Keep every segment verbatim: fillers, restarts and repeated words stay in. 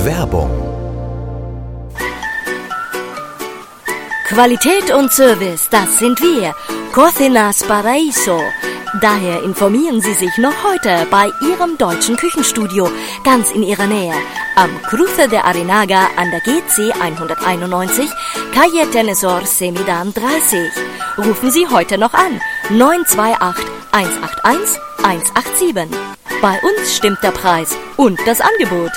Werbung. Qualität und Service, das sind wir. Cocinas Paraíso. Daher informieren Sie sich noch heute bei Ihrem deutschen Küchenstudio, ganz in Ihrer Nähe. Am Cruce de Arenaga an der G C hunderteinundneunzig, Calle Tenesor Semidan dreißig. Rufen Sie heute noch an. neun zwei acht, eins acht eins, eins acht sieben. Bei uns stimmt der Preis und das Angebot.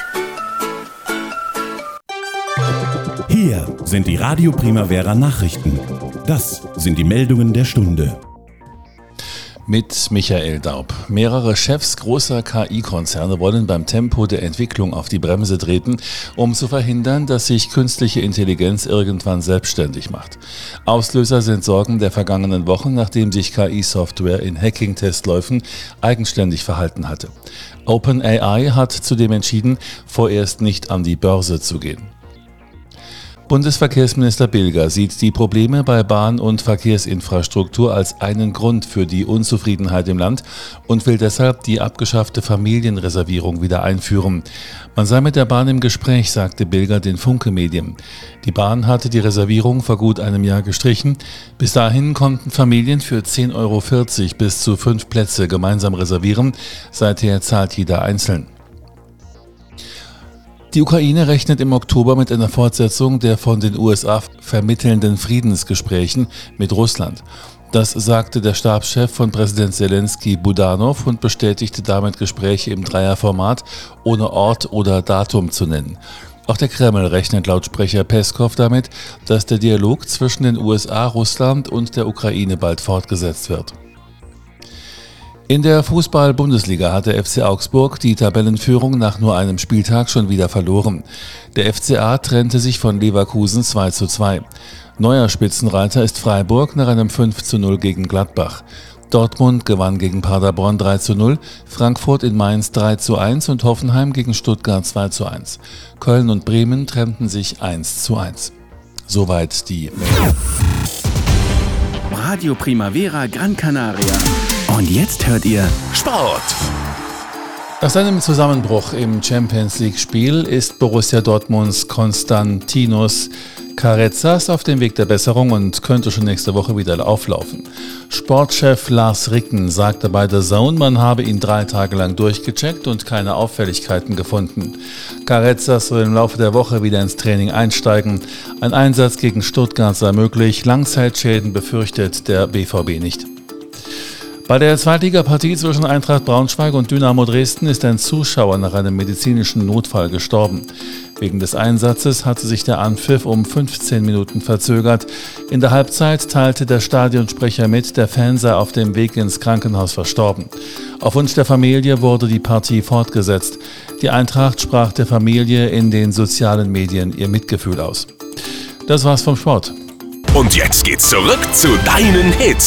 Hier sind die Radio Primavera Nachrichten. Das sind die Meldungen der Stunde. Mit Michael Daub. Mehrere Chefs großer K I-Konzerne wollen beim Tempo der Entwicklung auf die Bremse treten, um zu verhindern, dass sich künstliche Intelligenz irgendwann selbstständig macht. Auslöser sind Sorgen der vergangenen Wochen, nachdem sich K I-Software in Hacking-Testläufen eigenständig verhalten hatte. OpenAI hat zudem entschieden, vorerst nicht an die Börse zu gehen. Bundesverkehrsminister Bilger sieht die Probleme bei Bahn- und Verkehrsinfrastruktur als einen Grund für die Unzufriedenheit im Land und will deshalb die abgeschaffte Familienreservierung wieder einführen. Man sei mit der Bahn im Gespräch, sagte Bilger den Funke-Medien. Die Bahn hatte die Reservierung vor gut einem Jahr gestrichen. Bis dahin konnten Familien für zehn Euro vierzig bis zu fünf Plätze gemeinsam reservieren. Seither zahlt jeder einzeln. Die Ukraine rechnet im Oktober mit einer Fortsetzung der von den U S A vermittelnden Friedensgesprächen mit Russland. Das sagte der Stabschef von Präsident Zelensky Budanov und bestätigte damit Gespräche im Dreierformat, ohne Ort oder Datum zu nennen. Auch der Kreml rechnet laut Sprecher Peskow damit, dass der Dialog zwischen den U S A, Russland und der Ukraine bald fortgesetzt wird. In der Fußball-Bundesliga hat der F C Augsburg die Tabellenführung nach nur einem Spieltag schon wieder verloren. Der F C A trennte sich von Leverkusen zwei zu zwei. Neuer Spitzenreiter ist Freiburg nach einem fünf zu null gegen Gladbach. Dortmund gewann gegen Paderborn drei zu null, Frankfurt in Mainz drei zu eins und Hoffenheim gegen Stuttgart zwei zu eins. Köln und Bremen trennten sich eins zu eins. Soweit die Meldung. Radio Primavera Gran Canaria. Und jetzt hört ihr Sport. Nach seinem Zusammenbruch im Champions-League-Spiel ist Borussia Dortmunds Konstantinos Carezas auf dem Weg der Besserung und könnte schon nächste Woche wieder auflaufen. Sportchef Lars Ricken sagte bei The Zone, man habe ihn drei Tage lang durchgecheckt und keine Auffälligkeiten gefunden. Carezas soll im Laufe der Woche wieder ins Training einsteigen. Ein Einsatz gegen Stuttgart sei möglich. Langzeitschäden befürchtet der B V B nicht. Bei der Zweitligapartie zwischen Eintracht Braunschweig und Dynamo Dresden ist ein Zuschauer nach einem medizinischen Notfall gestorben. Wegen des Einsatzes hatte sich der Anpfiff um fünfzehn Minuten verzögert. In der Halbzeit teilte der Stadionsprecher mit, der Fan sei auf dem Weg ins Krankenhaus verstorben. Auf Wunsch der Familie wurde die Partie fortgesetzt. Die Eintracht sprach der Familie in den sozialen Medien ihr Mitgefühl aus. Das war's vom Sport. Und jetzt geht's zurück zu deinen Hits.